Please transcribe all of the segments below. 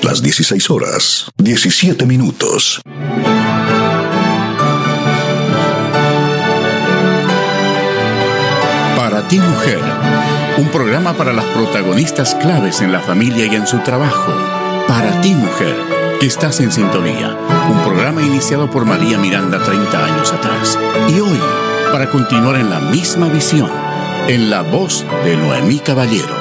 las 16 horas, 17 minutos. Para ti, mujer, un programa para las protagonistas claves en la familia y en su trabajo. Para ti, mujer, que estás en sintonía. Un programa iniciado por María Miranda 30 años atrás. Y hoy, para continuar en la misma visión, en la voz de Noemí Caballero.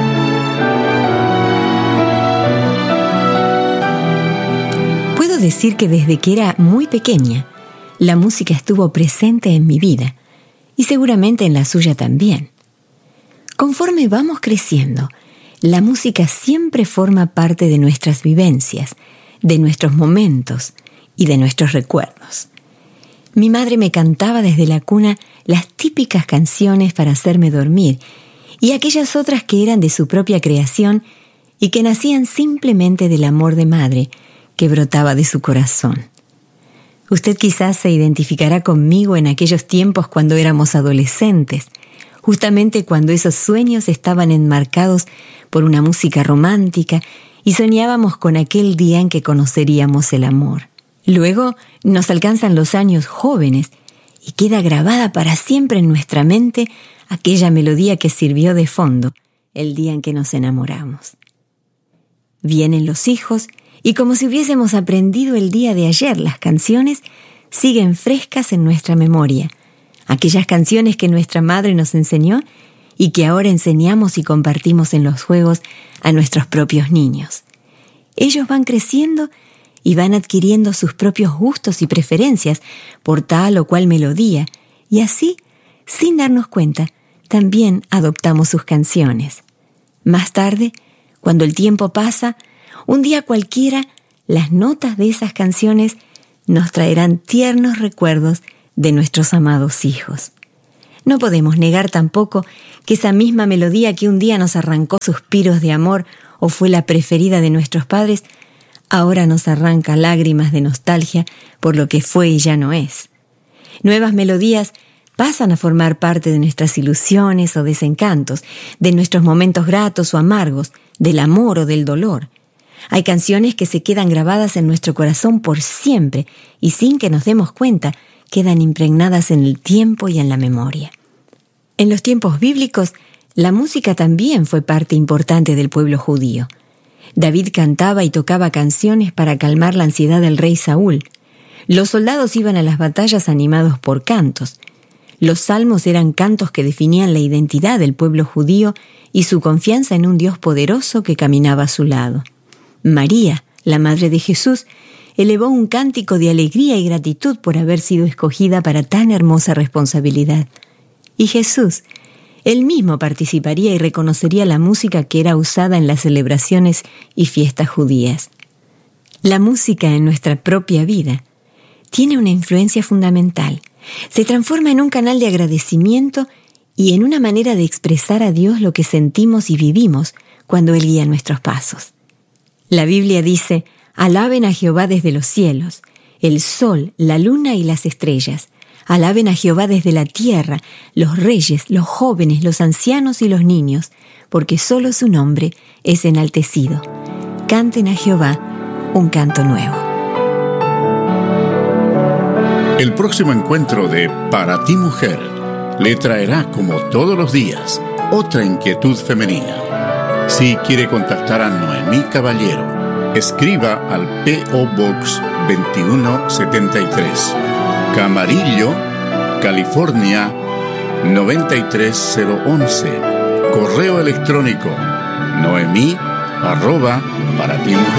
Puedo decir que desde que era muy pequeña, la música estuvo presente en mi vida y seguramente en la suya también. Conforme vamos creciendo, la música siempre forma parte de nuestras vivencias, de nuestros momentos y de nuestros recuerdos. Mi madre me cantaba desde la cuna las típicas canciones para hacerme dormir y aquellas otras que eran de su propia creación y que nacían simplemente del amor de madre que brotaba de su corazón. Usted quizás se identificará conmigo en aquellos tiempos cuando éramos adolescentes, justamente cuando esos sueños estaban enmarcados por una música romántica y soñábamos con aquel día en que conoceríamos el amor. Luego nos alcanzan los años jóvenes y queda grabada para siempre en nuestra mente aquella melodía que sirvió de fondo el día en que nos enamoramos. Vienen los hijos y como si hubiésemos aprendido el día de ayer, las canciones siguen frescas en nuestra memoria. Aquellas canciones que nuestra madre nos enseñó y que ahora enseñamos y compartimos en los juegos a nuestros propios niños. Ellos van creciendo y van adquiriendo sus propios gustos y preferencias por tal o cual melodía, y así, sin darnos cuenta, también adoptamos sus canciones. Más tarde, cuando el tiempo pasa, un día cualquiera, las notas de esas canciones nos traerán tiernos recuerdos de nuestros amados hijos. No podemos negar tampoco que esa misma melodía que un día nos arrancó suspiros de amor o fue la preferida de nuestros padres, ahora nos arranca lágrimas de nostalgia por lo que fue y ya no es. Nuevas melodías pasan a formar parte de nuestras ilusiones o desencantos, de nuestros momentos gratos o amargos, del amor o del dolor. Hay canciones que se quedan grabadas en nuestro corazón por siempre y sin que nos demos cuenta, quedan impregnadas en el tiempo y en la memoria. En los tiempos bíblicos, la música también fue parte importante del pueblo judío. David cantaba y tocaba canciones para calmar la ansiedad del rey Saúl. Los soldados iban a las batallas animados por cantos. Los salmos eran cantos que definían la identidad del pueblo judío y su confianza en un Dios poderoso que caminaba a su lado. María, la madre de Jesús, elevó un cántico de alegría y gratitud por haber sido escogida para tan hermosa responsabilidad. Y Jesús, él mismo participaría y reconocería la música que era usada en las celebraciones y fiestas judías. La música en nuestra propia vida tiene una influencia fundamental. Se transforma en un canal de agradecimiento y en una manera de expresar a Dios lo que sentimos y vivimos cuando Él guía nuestros pasos. La Biblia dice: alaben a Jehová desde los cielos, el sol, la luna y las estrellas. Alaben a Jehová desde la tierra, los reyes, los jóvenes, los ancianos y los niños, porque solo su nombre es enaltecido. Canten a Jehová un canto nuevo. El próximo encuentro de Para ti, mujer, le traerá, como todos los días, otra inquietud femenina. Si quiere contactar a Noemí Caballero, escriba al P.O. Box 2173, Camarillo, California 93011. Correo electrónico noemi@paratimujer.com.